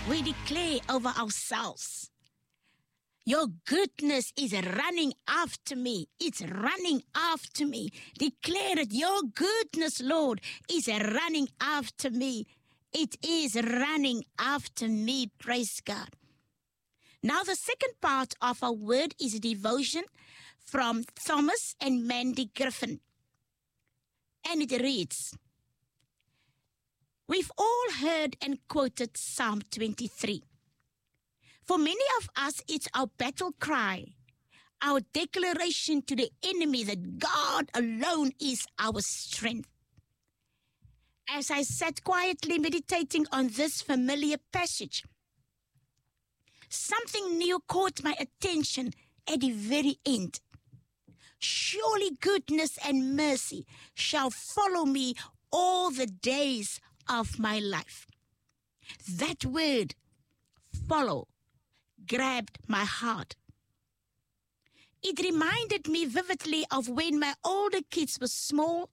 we declare over ourselves, your goodness is running after me. It's running after me. Declare it. Your goodness, Lord, is running after me. It is running after me. Praise God. Now, the second part of our word is a devotion from Thomas and Mandy Griffin. And it reads, we've all heard and quoted Psalm 23. For many of us, it's our battle cry, our declaration to the enemy that God alone is our strength. As I sat quietly meditating on this familiar passage, something new caught my attention at the very end. Surely goodness and mercy shall follow me all the days of my life. That word, follow, grabbed my heart. It reminded me vividly of when my older kids were small